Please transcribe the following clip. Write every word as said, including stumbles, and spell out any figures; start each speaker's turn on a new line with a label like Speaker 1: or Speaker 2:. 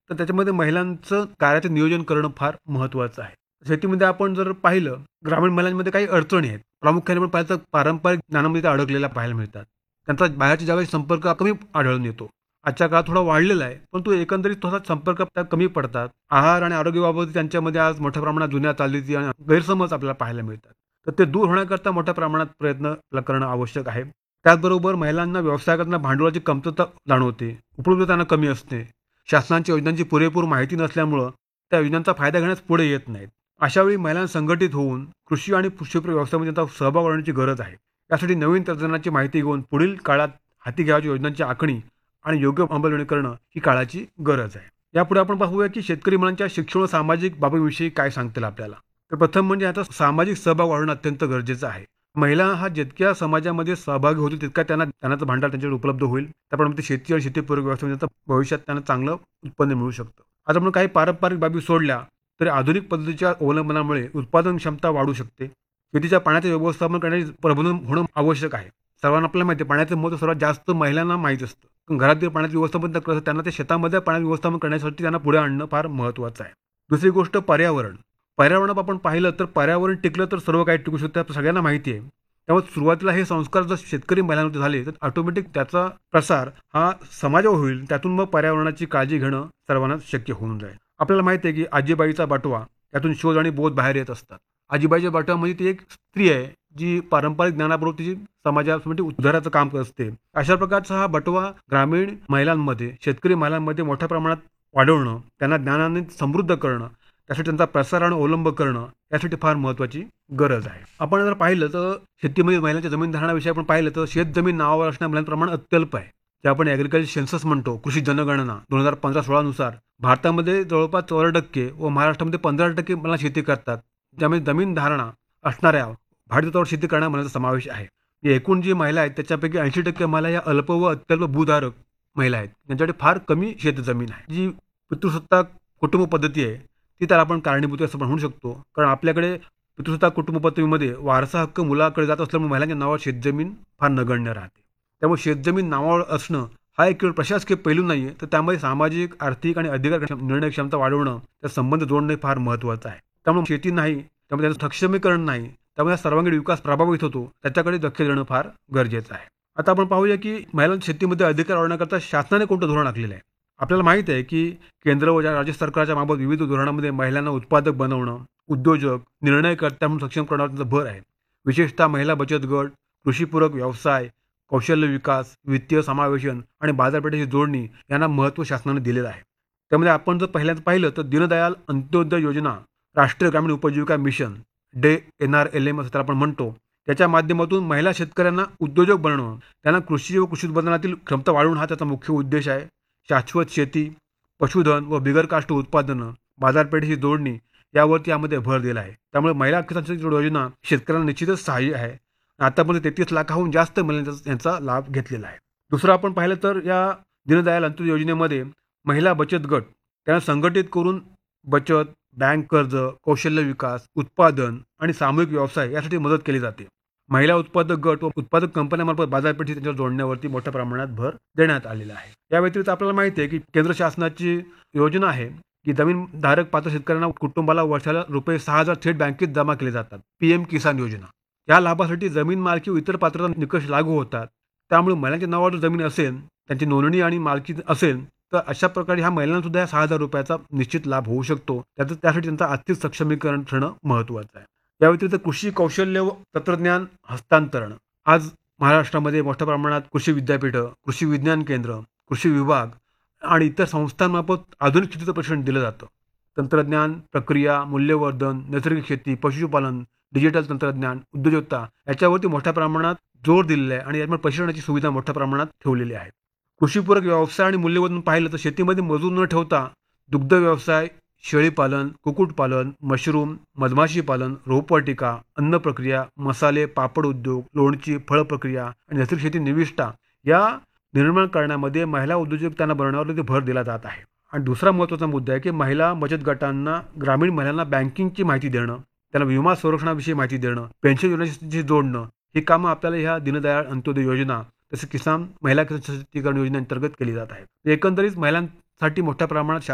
Speaker 1: तर त्याच्यामध्ये महिलांचं कार्याचं नियोजन करणं फार महत्त्वाचं आहे. शेतीमध्ये आपण जर पाहिलं, ग्रामीण महिलांमध्ये काही अडचणी आहेत. प्रामुख्याने आपण पाहिलं तर पारंपरिक ज्ञानामध्ये त्या अडकलेल्या पाहायला मिळतात. त्यांचा बाहेरच्या जगाशी संपर्क कमी आढळून येतो. आजच्या काळात थोडा वाढलेला आहे, परंतु एकंदरीत थोडा संपर्क त्या कमी पडतात. आहार आणि आरोग्याबाबत त्यांच्यामध्ये आज मोठ्या प्रमाणात जुन्या चालीरीती आणि गैरसमज आपल्याला पाहायला मिळतात. तर ते दूर होण्याकरता मोठ्या प्रमाणात प्रयत्न आपल्याला करणं आवश्यक आहे. त्याचबरोबर महिलांना व्यवसाय करताना भांडवलाची कमतरता जाणवते, उपलब्धता त्यांना कमी असते. शासनाच्या योजनांची पुरेपूर माहिती नसल्यामुळं त्या योजनांचा फायदा घेण्यास पुढे येत नाहीत. अशावेळी महिलांना संघटित होऊन कृषी आणि कृषीपूरक व्यवसायामध्ये त्यांचा सहभाग वाढवण्याची गरज आहे. त्यासाठी नवीन तंत्रज्ञानाची माहिती घेऊन पुढील काळात हाती घ्यावयाच्या योजनांची आखणी आणि योग्य अंमलबजावणी करणं ही काळाची गरज आहे. यापुढे आपण पाहूया की शेतकरी मुलांच्या शिक्षण व सामाजिक बाबीविषयी काय सांगतील आपल्याला. तर प्रथम म्हणजे आता सामाजिक सहभाग वाढवणं अत्यंत गरजेचं आहे. महिला हा जितक्या समाजामध्ये सहभागी होतील तितका त्यांना ज्ञानाचं भांडार त्यांच्याकडे उपलब्ध होईल. त्याप्रमाणे ते शेती आणि शेतीपूरक व्यवसायामध्ये भविष्यात त्यांना चांगलं उत्पन्न मिळू शकतं. आता आपण काही पारंपरिक बाबी सोडल्या तरी आधुनिक पद्धतीच्या अवलंबनामुळे उत्पादन क्षमता वाढू शकते. शेतीच्या पाण्याचे व्यवस्थापन करण्याचे प्रबोधन होणं आवश्यक आहे. सर्वांना आपल्याला माहिती आहे पाण्याचं महत्त्व सर्वात जास्त महिलांना माहीत असतं. पण घरातील पाण्याचं व्यवस्थापन तर कसं त्यांना ते शेतामध्ये पाण्याचं व्यवस्थापन करण्यासाठी त्यांना पुढे आणणं फार महत्त्वाचं आहे. दुसरी गोष्ट पर्यावरण. पर्यावरणात आपण पाहिलं तर पर्यावरण टिकलं तर सर्व काही टिकू शकतं सगळ्यांना माहिती आहे. त्यामुळे सुरुवातीला हे संस्कार जर शेतकरी महिलांमध्ये झाले तर ऑटोमॅटिक त्याचा प्रसार हा समाजावर होईल. त्यातून मग पर्यावरणाची काळजी घेणं सर्वांना शक्य होऊन जाईल. आपल्याला माहिती आहे की आजीबाईचा बटवा यातून शोध आणि बोध बाहेर येत असतात. आजीबाईच्या बटवा म्हणजे ती एक स्त्री आहे जी पारंपरिक ज्ञानाबरोबर तिची समाजामध्ये उद्धाराचं काम करत असते. अशा प्रकारचा हा बटवा ग्रामीण महिलांमध्ये शेतकरी महिलांमध्ये मोठ्या प्रमाणात वाढवणं, त्यांना ज्ञानाने समृद्ध करणं, त्यासाठी त्यांचा प्रसार आणि अवलंब करणं यासाठी फार महत्त्वाची गरज आहे. आपण जर पाहिलं तर शेतीमध्ये महिलांच्या जमीन धारणाविषयी आपण पाहिलं तर शेत जमीन नावावर असणाऱ्या महिलांचं प्रमाण अत्यल्प आहे. जे आपण ॲग्रिकल्चर सेन्सस म्हणतो, कृषी जनगणना दोन हजार पंधरा सोळा नुसार भारतामध्ये जवळपास चौदा टक्के व महाराष्ट्रामध्ये पंधरा टक्के महिला शेती करतात. ज्यामध्ये जमीन धारणा असणाऱ्या भाडेतत्त्वावर शेती करणाऱ्या महिलांचा समावेश आहे. एकूण जी महिला आहेत त्याच्यापैकी ऐंशी टक्के महिला या अल्प व अत्यल्प भूधारक महिला आहेत. त्यांच्याकडे फार कमी शेतजमीन आहे. जी पितृसत्ताक कुटुंब पद्धती आहे ती तर आपण कारणीभूत असं म्हणू शकतो. कारण आपल्याकडे पितृसत्ताक कुटुंब पद्धतीमध्ये वारसा हक्क मुलाकडे जात असल्यामुळे महिलांच्या नावावर शेतजमीन फार नगण्य राहते. त्यामुळे शेतजमीन नावावर असणं हा एक केवळ प्रशासकीय पैलू नाही आहे, तर त्यामध्ये सामाजिक, आर्थिक आणि अधिकार निर्णय क्षमता वाढवणं, त्या संबंध जोडणे फार महत्त्वाचं आहे. त्यामुळे शेती नाही, त्यामुळे त्याचं सक्षमीकरण नाही, त्यामुळे सर्वांगीण विकास प्रभावित होतो. त्याच्याकडे दक्ष देणं फार गरजेचं आहे. आता आपण पाहूया की महिलांच्या शेतीमध्ये अधिकार वाढवण्याकरता शासनाने कोणतं धोरण आखलेलं आहे. आपल्याला माहिती आहे की केंद्र व राज्य सरकारच्या मार्फत विविध धोरणांमध्ये महिलांना उत्पादक बनवणं, उद्योजक, निर्णयकर्त्या म्हणून सक्षम करण्यावर त्यांचा भर आहे. विशेषतः महिला बचत गट, कृषीपूरक व्यवसाय, कौशल्य विकास, वित्तीय समावेशन आणि बाजारपेठेची जोडणी यांना महत्त्व शासनाने दिलेलं आहे. त्यामध्ये आपण जर पहिल्यांदा पाहिलं तर दीनदयाल अंत्योदय योजना, राष्ट्रीय ग्रामीण उपजीविका mission, day N R L M असं तर आपण म्हणतो, त्याच्या माध्यमातून महिला शेतकऱ्यांना उद्योजक बनवणं, त्यांना कृषी व कृषी उत्पादनातील क्षमता वाढवणं हा त्याचा मुख्य उद्देश आहे. शाश्वत शेती, पशुधन व बिगर काष्ट उत्पादनं, बाजारपेठेची जोडणी यावरती यामध्ये भर दिला आहे. त्यामुळे महिला किसान योजना शेतकऱ्यांना निश्चितच सहाय्य आहे. आतापर्यंत तेहतीस लाखाहून जास्त महिलांचा यांचा लाभ घेतलेला आहे. दुसरं आपण पाहिलं तर या दीनदयाल अंत्योदय योजनेमध्ये महिला बचत गट त्यांना संघटित करून बचत, बँक कर्ज, कौशल्य विकास, उत्पादन आणि सामूहिक व्यवसाय यासाठी मदत केली जाते. महिला उत्पादक गट व उत्पादक कंपन्यांमार्फत बाजारपेठी त्यांच्यावर जोडण्यावरती मोठ्या प्रमाणात भर देण्यात आलेला आहे. या व्यतिरिक्त आपल्याला माहिती आहे की केंद्र शासनाची योजना आहे की जमीनधारक पात्र शेतकऱ्यांना कुटुंबाला वर्षाला रुपये सहा हजार थेट बँकेत जमा केले जातात. पी एम किसान योजना या लाभासाठी जमीन मालकी व इतर पात्रता निकष लागू होतात. त्यामुळे महिलांच्या नावावर जर जमीन असेल, त्यांची नोंदणी आणि मालकी असेल तर अशा प्रकारे ह्या महिलांना सुद्धा या सहा हजार रुपयाचा निश्चित लाभ होऊ शकतो. त्याचं त्यासाठी त्यांचं आर्थिक सक्षमीकरण ठरणं महत्त्वाचं आहे. या व्यतिरिक्त कृषी कौशल्य व तंत्रज्ञान हस्तांतरण. आज महाराष्ट्रामध्ये मोठ्या प्रमाणात कृषी विद्यापीठं, कृषी विज्ञान केंद्र, कृषी विभाग आणि इतर संस्थांमार्फत आधुनिक शेतीचं प्रशिक्षण दिलं जातं. तंत्रज्ञान, प्रक्रिया, मूल्यवर्धन, नैसर्गिक शेती, पशुपालन, डिजिटल तंत्रज्ञान, उद्योजकता याच्यावरती मोठ्या प्रमाणात जोर दिलेला आहे आणि यामुळे प्रशिक्षणाची सुविधा मोठ्या प्रमाणात ठेवलेली आहे. कृषीपूरक व्यवसाय आणि मूल्यवर्धन पाहिलं तर शेतीमध्ये मजूर न ठेवता दुग्ध व्यवसाय, शेळीपालन, कुक्कुटपालन, मशरूम, मधमाशी पालन, रोपवाटिका, अन्न प्रक्रिया, मसाले, पापड उद्योग, लोणची, फळ प्रक्रिया आणि नैसर्गिक शेती निविष्ठा या निर्माण करण्यामध्ये महिला उद्योजकतांना बनवण्यावर भर दिला जात आहे. आणि दुसरा महत्त्वाचा मुद्दा आहे की महिला बचत गटांना ग्रामीण महिलांना बँकिंगची माहिती देणं, त्यांना विमा संरक्षणाविषयी माहिती देणं, पेन्शन योजनेशी जोडणं ही कामं आपल्याला ह्या दीनदयाळ अंत्योदय योजना तसेच किसान महिला सशक्तीकरण योजनेअंतर्गत केली जात आहेत. एकंदरीत महिलांसाठी मोठ्या प्रमाणात